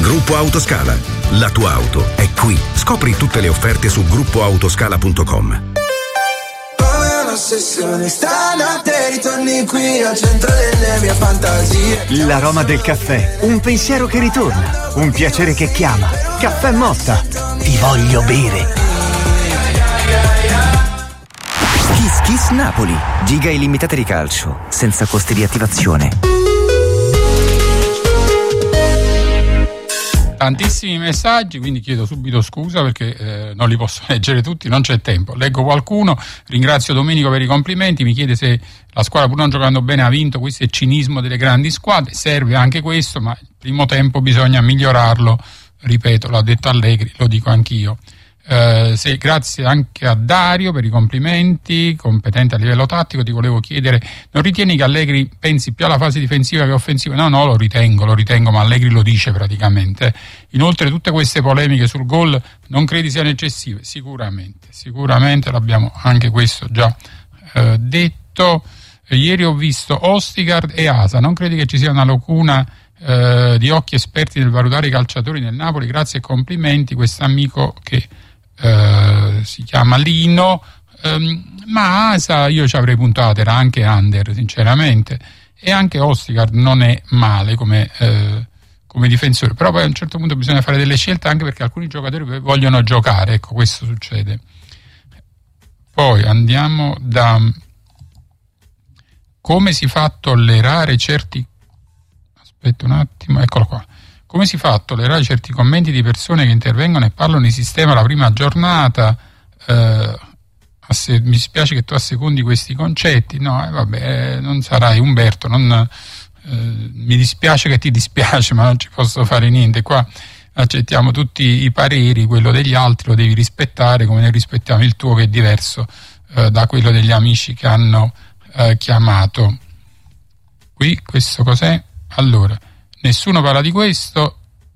Gruppo Autoscala. La tua auto è qui. Scopri tutte le offerte su gruppoautoscala.com. Ossessione, stanotte ritorni qui al centro delle mie fantasie. L'aroma del caffè, un pensiero che ritorna, un piacere che chiama. Caffè Motta, ti voglio bere. Kiss Kiss Napoli, giga illimitate di calcio, senza costi di attivazione. Tantissimi messaggi, quindi chiedo subito scusa perché non li posso leggere tutti, non c'è tempo. Leggo qualcuno, ringrazio Domenico per i complimenti, mi chiede se la squadra pur non giocando bene ha vinto. Questo è cinismo delle grandi squadre, serve anche questo, ma il primo tempo bisogna migliorarlo, ripeto, l'ha detto Allegri, lo dico anch'io. Grazie anche a Dario per i complimenti, competente a livello tattico. Ti volevo chiedere, non ritieni che Allegri pensi più alla fase difensiva che offensiva? No, lo ritengo, ma Allegri lo dice praticamente. Inoltre tutte queste polemiche sul gol non credi siano eccessive? Sicuramente l'abbiamo anche questo già detto. Ieri ho visto Ostigard e Asa, non credi che ci sia una lacuna di occhi esperti nel valutare i calciatori nel Napoli? Grazie e complimenti, quest'amico che si chiama Lino. Ma Asa io ci avrei puntato, era anche under sinceramente, e anche Ostigard non è male come difensore, però poi a un certo punto bisogna fare delle scelte, anche perché alcuni giocatori vogliono giocare, ecco, questo succede. Poi andiamo da come si fa a tollerare certi, aspetta un attimo, eccolo qua. Come si fa a tollerare certi commenti di persone che intervengono e parlano di sistema la prima giornata? Mi spiace che tu assecondi questi concetti. No, vabbè, non sarai Umberto, mi dispiace che ti dispiace, ma non ci posso fare niente. Qua accettiamo tutti i pareri, quello degli altri lo devi rispettare, come ne rispettiamo il tuo, che è diverso da quello degli amici che hanno chiamato. Qui questo cos'è? Allora, nessuno parla di questo,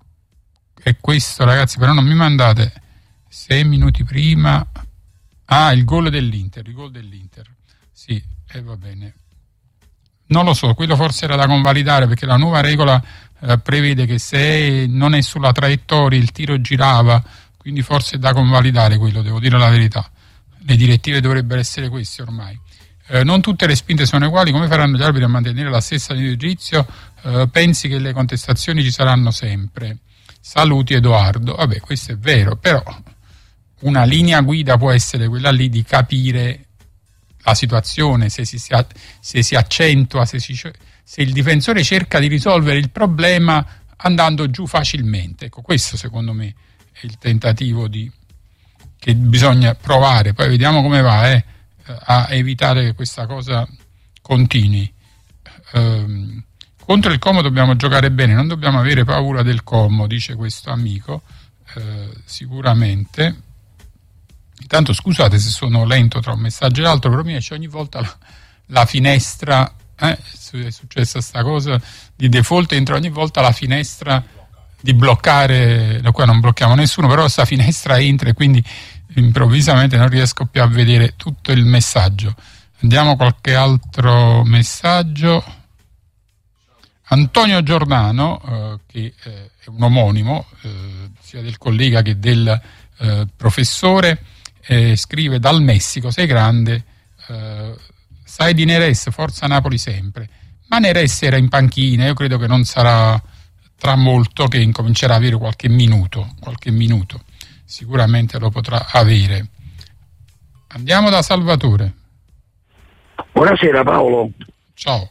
e questo, ragazzi, però non mi mandate 6 minuti prima. Il gol dell'Inter. Sì, va bene. Non lo so, quello forse era da convalidare, perché la nuova regola prevede che se non è sulla traiettoria il tiro girava, quindi forse è da convalidare quello, devo dire la verità. Le direttive dovrebbero essere queste ormai. Non tutte le spinte sono uguali, come faranno gli arbitri a mantenere la stessa linea di giudizio? Pensi che le contestazioni ci saranno sempre? Saluti Edoardo. Vabbè, questo è vero, però una linea guida può essere quella lì di capire la situazione, se si accentua, se il difensore cerca di risolvere il problema andando giù facilmente. Ecco, questo secondo me è il tentativo che bisogna provare, poi vediamo come va a evitare che questa cosa continui. Contro il Como dobbiamo giocare bene, non dobbiamo avere paura del Como, dice questo amico. Sicuramente. Intanto scusate se sono lento tra un messaggio e l'altro, però mi esce ogni volta la finestra, è successa sta cosa di default, entra ogni volta la finestra di bloccare. Da qua non blocchiamo nessuno, però sta finestra entra e quindi improvvisamente non riesco più a vedere tutto il messaggio. Andiamo a qualche altro messaggio. Antonio Giordano, che è un omonimo sia del collega che del professore, scrive dal Messico: sei grande, sai di Neres, forza Napoli sempre. Ma Neres era in panchina, io credo che non sarà tra molto che incomincerà a avere qualche minuto, sicuramente lo potrà avere. Andiamo da Salvatore. Buonasera Paolo. Ciao.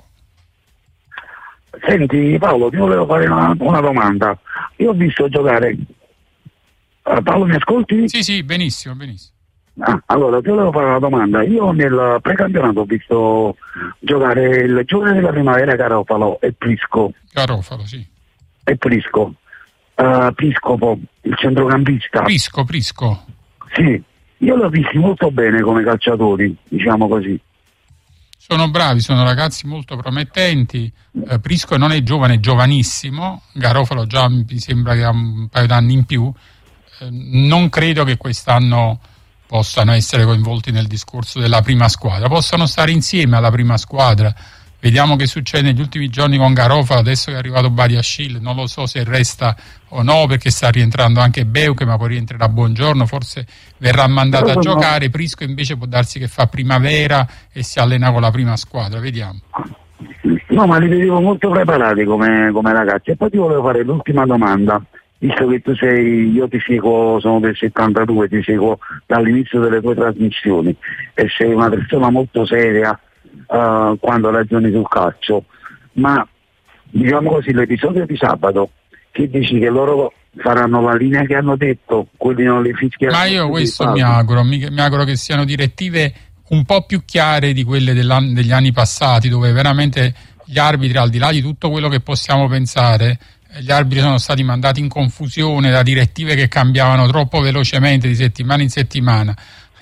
Senti Paolo, ti volevo fare una domanda. Io ho visto giocare. Paolo, mi ascolti? Sì, benissimo. Allora, ti volevo fare una domanda. Io nel precampionato ho visto giocare il giovane della primavera Garofalo e Prisco. Garofalo, sì. E Prisco. Piscopo, il centrocampista. Prisco. Sì, io li ho visti molto bene come calciatori, diciamo così. Sono bravi, sono ragazzi molto promettenti. Prisco non è giovane, è giovanissimo. Garofalo già mi sembra che ha un paio d'anni in più. Non credo che quest'anno possano essere coinvolti nel discorso della prima squadra. Possono stare insieme alla prima squadra, Vediamo che succede negli ultimi giorni con Garofalo, adesso che è arrivato Badiashile, non lo so se resta o no, perché sta rientrando anche Beuke, ma poi rientrerà Buongiorno, forse verrà mandato a giocare. Prisco invece può darsi che fa primavera e si allena con la prima squadra, vediamo. No, ma li vedevo molto preparati come ragazzi. E poi ti volevo fare l'ultima domanda, visto che tu io ti seguo, sono del 72, ti seguo dall'inizio delle tue trasmissioni e sei una persona molto seria quando ragioni sul calcio, ma diciamo così, l'episodio di sabato, che dici che loro faranno la linea che hanno detto, quelli non li fischieranno? Ma io questo mi auguro che siano direttive un po' più chiare di quelle degli anni passati, dove veramente gli arbitri, al di là di tutto quello che possiamo pensare, gli arbitri sono stati mandati in confusione da direttive che cambiavano troppo velocemente di settimana in settimana.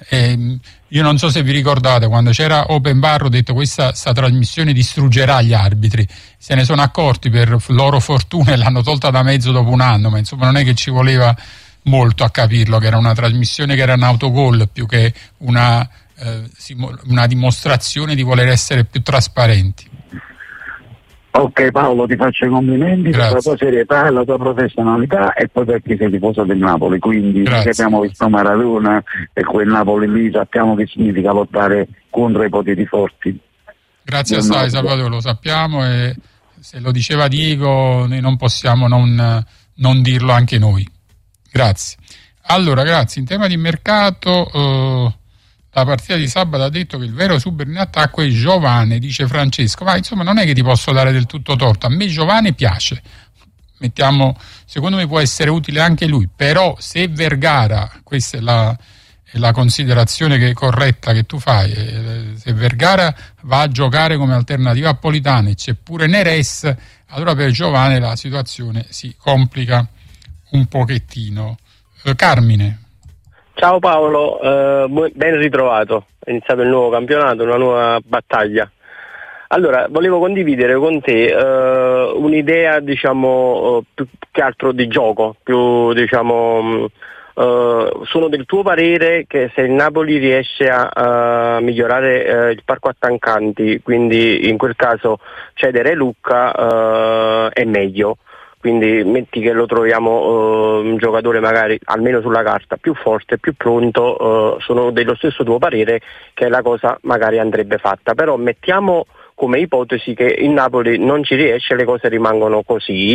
Io non so se vi ricordate, quando c'era Open Bar ho detto questa trasmissione distruggerà gli arbitri, se ne sono accorti per loro fortuna e l'hanno tolta da mezzo dopo un anno, ma insomma non è che ci voleva molto a capirlo, che era una trasmissione che era un autogol più che una dimostrazione di voler essere più trasparenti. Ok Paolo, ti faccio i complimenti per la tua serietà e la tua professionalità, e poi perché sei tifoso del Napoli, quindi che abbiamo visto Maradona e quel Napoli lì sappiamo che significa lottare contro i poteri forti. Grazie assai Salvatore, lo sappiamo, e se lo diceva Diego noi non possiamo non dirlo anche noi. Grazie. Allora, grazie. In tema di mercato, la partita di sabato ha detto che il vero super in attacco è Giovane, dice Francesco, ma insomma non è che ti posso dare del tutto torto, a me Giovane piace, secondo me può essere utile anche lui, però se Vergara, questa è la considerazione corretta che tu fai, se Vergara va a giocare come alternativa a Politano e c'è pure Neres, allora per Giovane la situazione si complica un pochettino. Carmine. Ciao Paolo, ben ritrovato, è iniziato il nuovo campionato, una nuova battaglia. Allora, volevo condividere con te un'idea, diciamo, più che altro di gioco, più, diciamo, sono del tuo parere che se il Napoli riesce a migliorare il parco attaccanti, quindi in quel caso cedere Lucca, è meglio. Quindi metti che lo troviamo un giocatore magari, almeno sulla carta, più forte, più pronto, sono dello stesso tuo parere che la cosa magari andrebbe fatta. Però mettiamo come ipotesi che il Napoli non ci riesce, le cose rimangono così.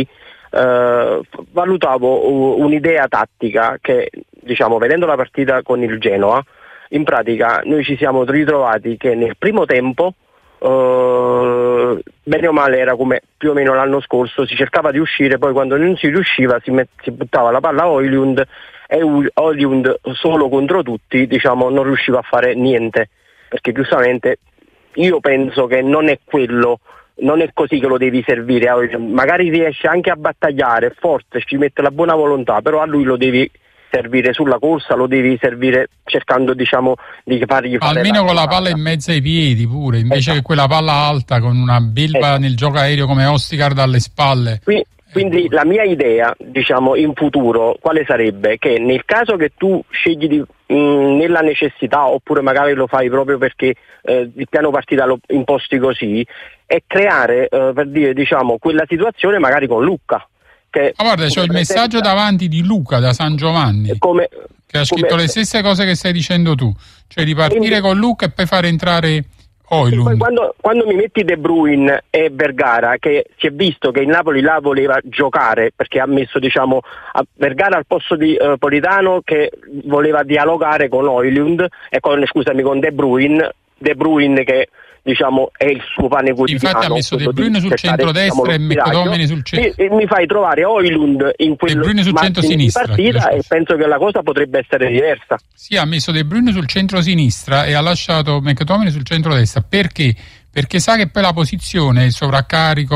Valutavo un'idea tattica che, diciamo, vedendo la partita con il Genoa, in pratica noi ci siamo ritrovati che nel primo tempo, bene o male era come più o meno l'anno scorso, si cercava di uscire, poi quando non si riusciva si buttava la palla a Højlund e Højlund solo contro tutti, diciamo, non riusciva a fare niente, perché giustamente io penso che non è così che lo devi servire a Højlund. Magari riesce anche a battagliare, forte, ci mette la buona volontà, però a lui lo devi servire sulla corsa, lo devi servire cercando, diciamo, di fargli fare almeno con la palla in mezzo ai piedi pure, invece che quella palla alta con una belva nel gioco aereo come Ostigard alle spalle. Quindi la mia idea, diciamo, in futuro quale sarebbe? Che nel caso che tu scegli nella necessità, oppure magari lo fai proprio perché il piano partita lo imposti così, è creare, per dire, diciamo, quella situazione magari con Lucca. Guarda, c'ho il messaggio davanti di Luca da San Giovanni, che ha scritto le stesse cose che stai dicendo tu, cioè di partire con Luca e poi fare entrare Højlund. Quando mi metti De Bruyne e Vergara, che si è visto che il Napoli là voleva giocare, perché ha messo, diciamo, a Vergara al posto di Politano, che voleva dialogare con Højlund e con De Bruyne che, diciamo, è il suo pane quotidiano. Infatti ha messo De Bruyne sul centro-destra e McTominay sul centro. Mi fai trovare Højlund in quel di partita e penso che la cosa potrebbe essere diversa. Sì, ha messo De Bruyne sul centro-sinistra e ha lasciato McTominay sul centro-destra. Perché? Perché sa che poi la posizione, il sovraccarico,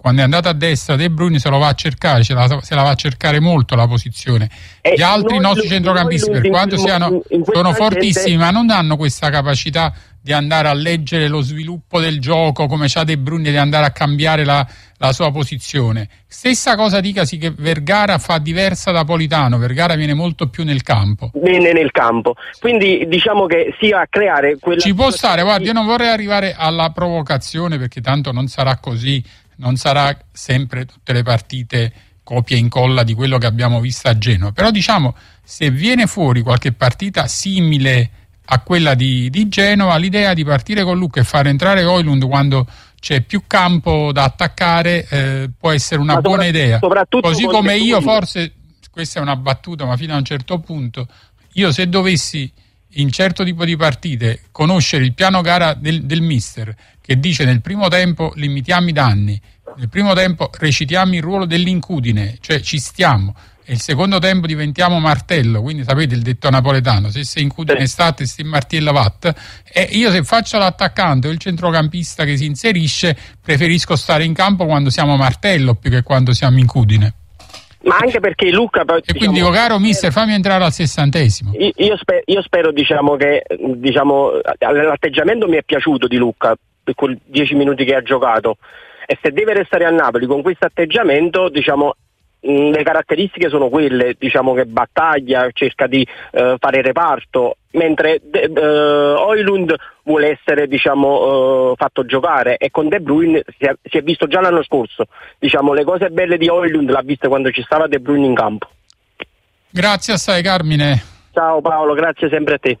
quando è andato a destra De Bruyne se lo va a cercare, se la va a cercare molto la posizione. Gli altri nostri centrocampisti, per quanto sono fortissimi, ma non hanno questa capacità di andare a leggere lo sviluppo del gioco come c'ha De Bruyne, di andare a cambiare la sua posizione. Stessa cosa dicasi che Vergara fa diversa da Politano. Vergara viene molto più nel campo. Viene nel campo, quindi diciamo che sia a creare quella... Ci può stare, guarda, io non vorrei arrivare alla provocazione, perché tanto non sarà così, non sarà sempre tutte le partite copia e incolla di quello che abbiamo visto a Genova, però diciamo, se viene fuori qualche partita simile a quella di Genova, l'idea di partire con Lucca e far entrare Højlund quando c'è più campo da attaccare può essere una buona idea. Così come io, forse, questa è una battuta, ma fino a un certo punto, io se dovessi in certo tipo di partite conoscere il piano gara del mister, che dice nel primo tempo limitiamo i danni, nel primo tempo recitiamo il ruolo dell'incudine, cioè ci stiamo, e il secondo tempo diventiamo martello, quindi sapete il detto napoletano, se sei incudine state, se martello vatt, e io se faccio l'attaccante o il centrocampista che si inserisce preferisco stare in campo quando siamo martello più che quando siamo incudine. Ma anche perché Lucca poi, e quindi dico, caro mister, fammi entrare al 60°. Io spero che l'atteggiamento mi è piaciuto di Lucca per quei 10 minuti che ha giocato, e se deve restare a Napoli con questo atteggiamento, le caratteristiche sono quelle, che battaglia, cerca di fare reparto, mentre Højlund vuole essere fatto giocare, e con De Bruyne si è visto già l'anno scorso, le cose belle di Højlund l'ha viste quando ci stava De Bruyne in campo. Grazie assai Carmine. Ciao Paolo, grazie sempre a te.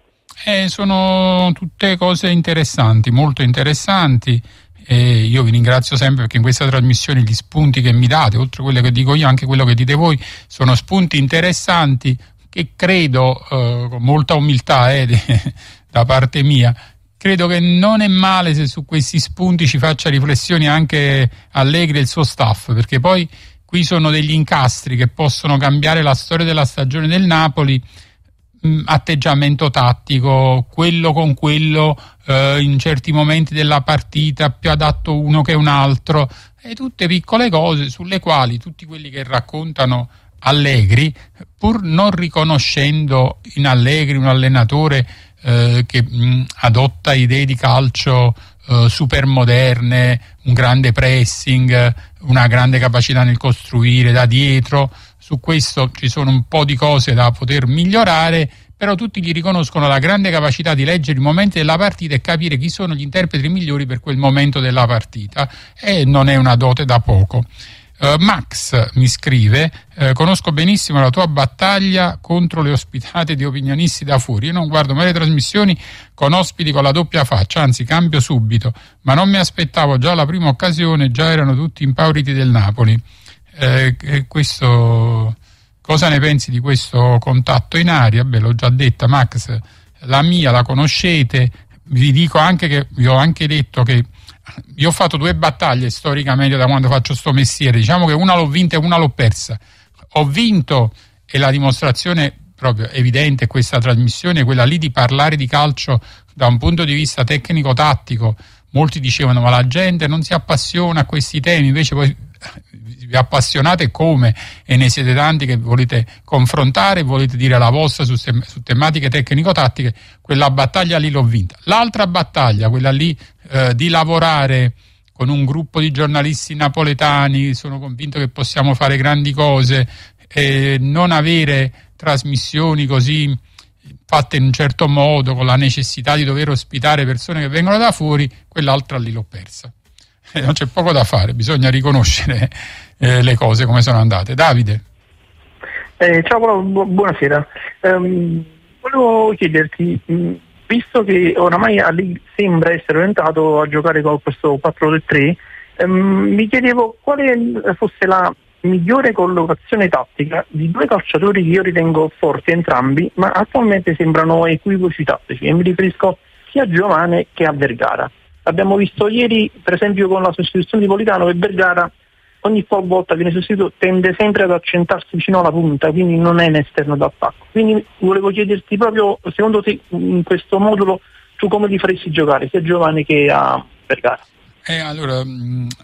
Sono tutte cose interessanti, molto interessanti. E io vi ringrazio sempre, perché in questa trasmissione gli spunti che mi date, oltre a quello che dico io, anche quello che dite voi, sono spunti interessanti che credo, con molta umiltà da parte mia, credo che non è male se su questi spunti ci faccia riflessioni anche Allegri e il suo staff, perché poi qui sono degli incastri che possono cambiare la storia della stagione del Napoli. Atteggiamento tattico, quello con quello, in certi momenti della partita più adatto uno che un altro, e tutte piccole cose sulle quali tutti quelli che raccontano Allegri, pur non riconoscendo in Allegri un allenatore che adotta idee di calcio super moderne, un grande pressing, una grande capacità nel costruire da dietro. Su questo ci sono un po' di cose da poter migliorare, però tutti gli riconoscono la grande capacità di leggere i momenti della partita e capire chi sono gli interpreti migliori per quel momento della partita, e non è una dote da poco. Max mi scrive: conosco benissimo la tua battaglia contro le ospitate di opinionisti da fuori. Io non guardo mai le trasmissioni con ospiti con la doppia faccia, anzi cambio subito, ma non mi aspettavo già la prima occasione, già erano tutti impauriti del Napoli. Questo, cosa ne pensi di questo contatto in aria? Beh, l'ho già detta Max, la mia la conoscete, vi dico anche che vi ho anche detto che io ho fatto 2 battaglie storicamente da quando faccio sto mestiere, diciamo che una l'ho vinta e una l'ho persa. Ho vinto, e la dimostrazione proprio evidente questa trasmissione, quella lì di parlare di calcio da un punto di vista tecnico-tattico. Molti dicevano ma la gente non si appassiona a questi temi, invece poi vi appassionate come, e ne siete tanti che volete confrontare, volete dire la vostra su tematiche tecnico-tattiche. Quella battaglia lì l'ho vinta. L'altra battaglia, quella lì di lavorare con un gruppo di giornalisti napoletani, sono convinto che possiamo fare grandi cose, e non avere trasmissioni così fatte in un certo modo, con la necessità di dover ospitare persone che vengono da fuori, quell'altra lì l'ho persa. Non c'è poco da fare, bisogna riconoscere le cose come sono andate. Davide. Ciao Paolo, buonasera. Volevo chiederti, visto che oramai Allegri sembra essere orientato a giocare con questo 4-3, mi chiedevo quale fosse la migliore collocazione tattica di 2 calciatori che io ritengo forti entrambi, ma attualmente sembrano equivoci tattici, e mi riferisco sia a Giovane che a Vergara. Abbiamo visto ieri, per esempio, con la sostituzione di Politano, che Vergara ogni volta viene sostituito tende sempre ad accentarsi vicino alla punta, quindi non è un esterno d'attacco. Quindi volevo chiederti proprio, secondo te, in questo modulo, tu come li faresti giocare sia a Giovane che a Vergara? Allora,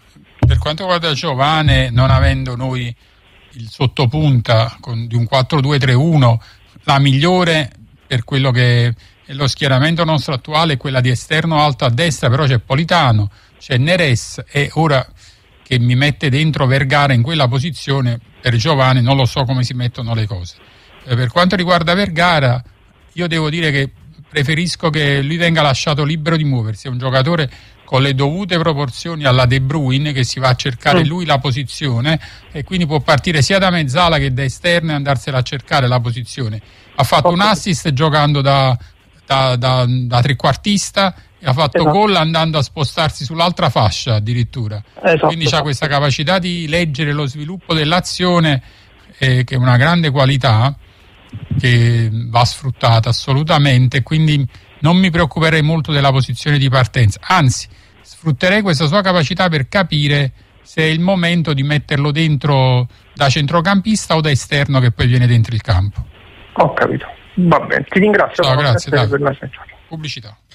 Per quanto riguarda Giovane, non avendo noi il sottopunta di un 4-2-3-1, la migliore per quello che è lo schieramento nostro attuale è quella di esterno alto a destra, però c'è Politano, c'è Neres, e ora che mi mette dentro Vergara in quella posizione, per Giovane non lo so come si mettono le cose. Per quanto riguarda Vergara, io devo dire che preferisco che lui venga lasciato libero di muoversi, è un giocatore con le dovute proporzioni alla De Bruyne, che si va a cercare lui la posizione e quindi può partire sia da mezzala che da esterno e andarsela a cercare la posizione. Ha fatto un assist giocando da trequartista e ha fatto gol andando a spostarsi sull'altra fascia addirittura. Quindi ha questa capacità di leggere lo sviluppo dell'azione, che è una grande qualità che va sfruttata assolutamente, quindi non mi preoccuperei molto della posizione di partenza, anzi sfrutterei questa sua capacità per capire se è il momento di metterlo dentro da centrocampista o da esterno che poi viene dentro il campo. Ho capito, va bene, ti ringrazio. Ciao, grazie. Per la Pubblicità.